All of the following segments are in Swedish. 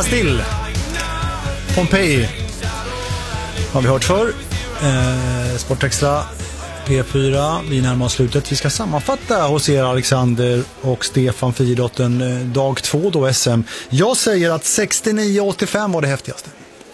still. Pompeji har vi hört förr. Sportextra P4. Vi närmar oss slutet. Vi ska sammanfatta hos er Alexander och Stefan Friidrotten dag 2 då SM. Jag säger att 69-85 var det häftigaste.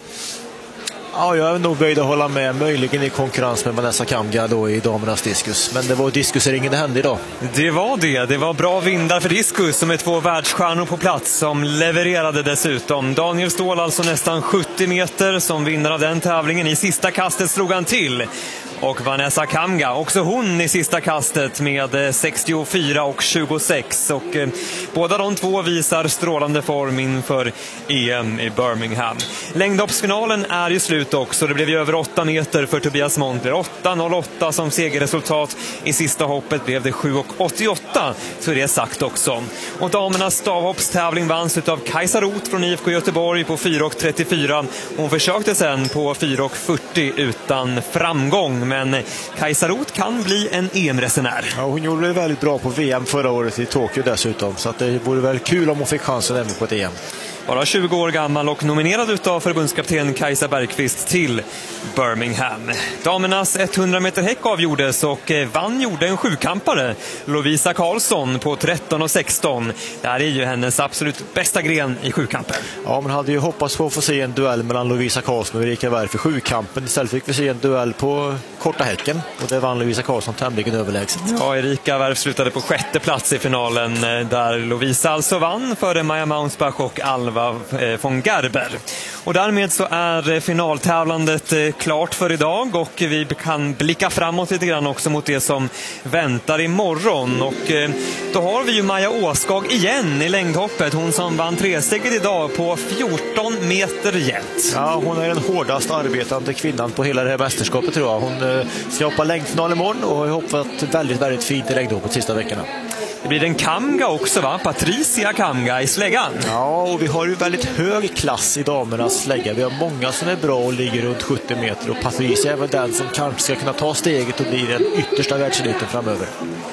Ja, jag är nog böjd att hålla med, möjligen i konkurrens med Vanessa Kamga då i damernas diskus. Men det var diskusringen det hände idag. Det var bra vindar för diskus som är 2 världsstjärnor på plats som levererade dessutom. Daniel Ståhl alltså nästan 70 meter som vinnare av den tävlingen. I sista kastet slog han till. Och Vanessa Kamga, också hon i sista kastet med 64 och 26. Och båda de två visar strålande form inför EM i Birmingham. Längdhoppsfinalen är ju slut också. Det blev ju över 8 meter för Tobias Montler. 8.08 som segerresultat. I sista hoppet blev det 7.88. Så är det sagt också. Och damernas stavhoppstävling vanns av Kajsa Roth från IFK Göteborg på 4.34. Hon försökte sen på 4.40 utan framgång. Men Kajsa Roth kan bli en EM-resenär. Ja, hon gjorde det väldigt bra på VM förra året i Tokyo dessutom. Så att det vore väl kul om hon fick chansen även på ett EM. Bara 20 år gammal och nominerad utav förbundskapten Kajsa Bergqvist till Birmingham. Damernas 100 meter häck avgjordes och vann gjorde en 7-kampare, Lovisa Karlsson på 13.16. Det här är ju hennes absolut bästa gren i 7-kampen. Ja, man hade ju hoppats på att få se en duell mellan Lovisa Karlsson och Erika Berg för 7-kampen. Istället fick vi se en duell på korta häcken och det vann Lovisa Karlsson tämligen överlägset. Ja, Erika Berg slutade på 6:e plats i finalen där Lovisa alltså vann före Maja Maunsbach och Alva von Gerber. Och därmed så är finaltävlandet klart för idag och vi kan blicka framåt lite grann också mot det som väntar imorgon. Och då har vi ju Maja Åskag igen i längdhoppet. Hon som vann 3-steget idag på 14 meter jämt. Ja, hon är den hårdast arbetande kvinnan på hela det här mästerskapet tror jag. Hon ska hoppa längdfinal imorgon och har hoppat väldigt, väldigt fint i längdhoppet sista veckorna. Det blir en Kamga också va? Patricia Kamga i släggan. Ja, och vi har ju väldigt hög klass i damernas slägga. Vi har många som är bra och ligger runt 70 meter. Och Patricia är väl den som kanske ska kunna ta steget och bli den yttersta världseliten framöver.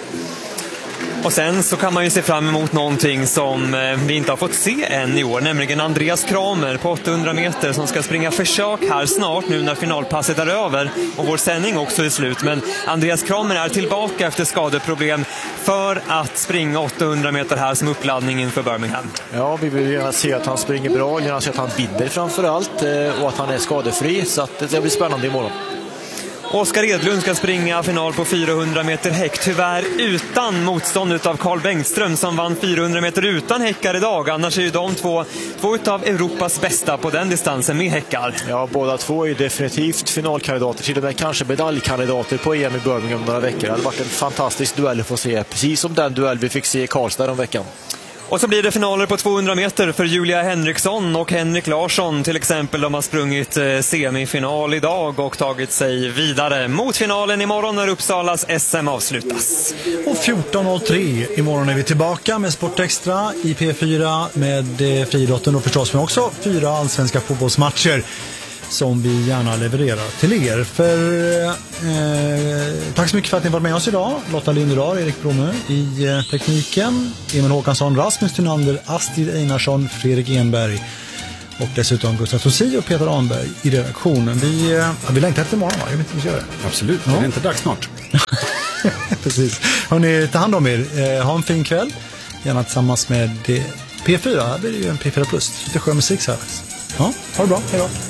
Och sen så kan man ju se fram emot någonting som vi inte har fått se än i år, nämligen Andreas Kramer på 800 meter som ska springa försök här snart nu när finalpasset är över och vår sändning också är slut. Men Andreas Kramer är tillbaka efter skadeproblem för att springa 800 meter här som uppladdning inför Birmingham. Ja, vi vill gärna se att han springer bra, gärna se att han vinner framförallt och att han är skadefri, så att det blir spännande imorgon. Oskar Edlund ska springa final på 400 meter häck, tyvärr utan motstånd utav Carl Bengtström som vann 400 meter utan häckar idag. Annars är ju de två utav Europas bästa på den distansen med häckar. Ja, båda två är definitivt finalkandidater, till och med kanske medaljkandidater på EM i Birmingham om några veckor. Det hade varit en fantastisk duell att få se, precis som den duell vi fick se i Karlstad om veckan. Och så blir det finaler på 200 meter för Julia Henriksson och Henrik Larsson till exempel. De har sprungit semifinal idag och tagit sig vidare mot finalen imorgon när Uppsalas SM avslutas. Och 14.03 imorgon är vi tillbaka med Sportextra i P4 med friidrotten och förstås men också 4 allsvenska fotbollsmatcher som vi gärna levererar till er. Tack så mycket för att ni var med oss idag. Lotta Linderar, Erik Bromö i tekniken, Emil Håkansson, Rasmus Thunander, Astrid Einarsson, Fredrik Enberg och dessutom Gustav Tosi och Peter Anberg i redaktionen. Vi längtar efter imorgon, va? Jag vet inte hur vi gör det. Absolut, ja. Det är inte dags snart. Precis. Hörrni, ta hand om er. Ha en fin kväll. Gärna tillsammans med P4. Här blir det ju en P4+. Lite skön musik så här. Ja, ha det bra. Hej då.